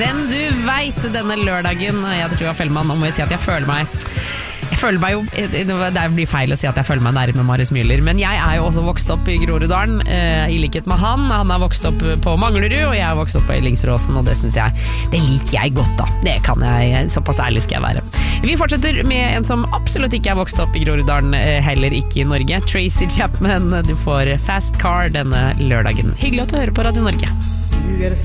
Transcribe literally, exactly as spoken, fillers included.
Den du vet denne lørdagen, jeg heter Tuva Fellmann, nå må jeg si at jeg føler meg Jeg føler meg jo, det blir feil å si at jeg føler meg nærme Marius Müller, men jeg er jo også vokst opp i Groruddalen, i likhet med han. Han har vokst opp på Manglerud, og jeg har vokst opp på Ellingsråsen, og det synes jeg, det liker jeg godt da. Det kan jeg, såpass ærlig skal jeg være. Vi fortsetter med en som absolutt ikke er vokst opp i Groruddalen, heller ikke i Norge. Tracy Chapman, du får Fast Car denne lørdagen. Hyggelig at du hører på Radio Norge.